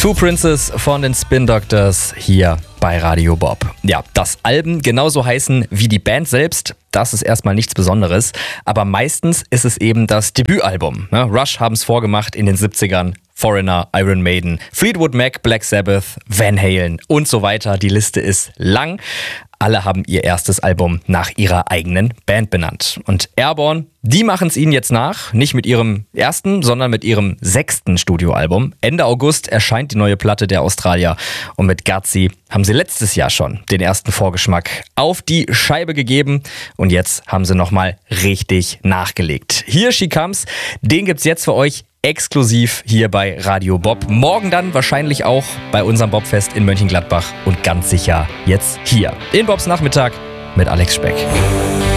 Two Princes von den Spin Doctors hier bei Radio Bob. Ja, dass Alben genauso heißen wie die Band selbst, das ist erstmal nichts Besonderes. Aber meistens ist es eben das Debütalbum. Rush haben es vorgemacht in den 70ern. Foreigner, Iron Maiden, Fleetwood Mac, Black Sabbath, Van Halen und so weiter. Die Liste ist lang. Alle haben ihr erstes Album nach ihrer eigenen Band benannt. Und Airborne, die machen es ihnen jetzt nach. Nicht mit ihrem ersten, sondern mit ihrem 6. Studioalbum. Ende August erscheint die neue Platte der Australier. Und mit Gutsy haben sie letztes Jahr schon den ersten Vorgeschmack auf die Scheibe gegeben. Und jetzt haben sie nochmal richtig nachgelegt. Hier She Comes, den gibt's jetzt für euch exklusiv hier bei Radio Bob. Morgen dann wahrscheinlich auch bei unserem Bobfest in Mönchengladbach und ganz sicher jetzt hier in Bobs Nachmittag mit Alex Speck.